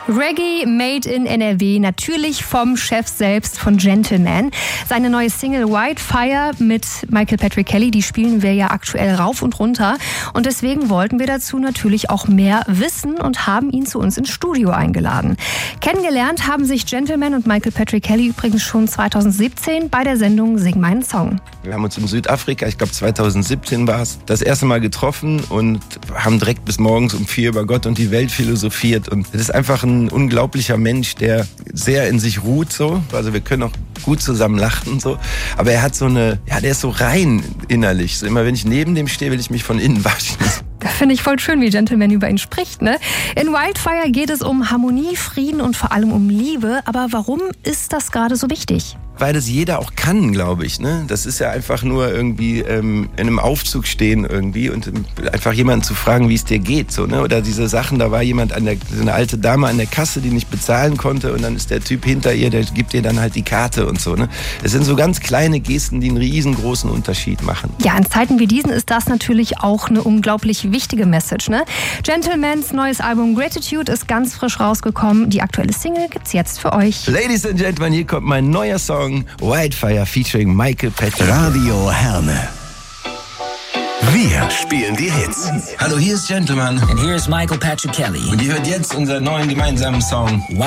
Reggae made in NRW, natürlich vom Chef selbst von Gentleman. Seine neue Single Wildfire mit Michael Patrick Kelly, die spielen wir ja aktuell rauf und runter. Und deswegen wollten wir dazu natürlich auch mehr wissen und haben ihn zu uns ins Studio eingeladen. Kennengelernt haben sich Gentleman und Michael Patrick Kelly übrigens schon 2017 bei der Sendung Sing meinen Song. Wir haben uns in Südafrika, ich glaube 2017 war es, das erste Mal getroffen und haben direkt bis morgens um 4 über Gott und die Welt philosophiert. Und das ist einfach ein unglaublicher Mensch, der sehr in sich ruht so. Also wir können auch gut zusammen lachen so. Aber er hat so eine, ja, der ist so rein innerlich. So immer wenn ich neben dem stehe, will ich mich von innen waschen. Da finde ich voll schön, wie Gentleman über ihn spricht, ne? In Wildfire geht es um Harmonie, Frieden und vor allem um Liebe. Aber warum ist das gerade so wichtig? Weil das jeder auch kann, glaube ich. Ne? Das ist ja einfach nur irgendwie in einem Aufzug stehen irgendwie und einfach jemanden zu fragen, wie es dir geht. So, ne? Oder diese Sachen, da war jemand so eine alte Dame an der Kasse, die nicht bezahlen konnte und dann ist der Typ hinter ihr, der gibt ihr dann halt die Karte und so. Ne? Es sind so ganz kleine Gesten, die einen riesengroßen Unterschied machen. Ja, in Zeiten wie diesen ist das natürlich auch eine unglaublich wichtige Message. Ne? Gentlemans neues Album Gratitude ist ganz frisch rausgekommen. Die aktuelle Single gibt's jetzt für euch. Ladies and Gentlemen, hier kommt mein neuer Song Wildfire featuring Michael Patrick. Radio Herne. Wir spielen die Hits. Hallo, hier ist Gentleman. And here's Michael Patrick Kelly. Und ihr hört jetzt unseren neuen gemeinsamen Song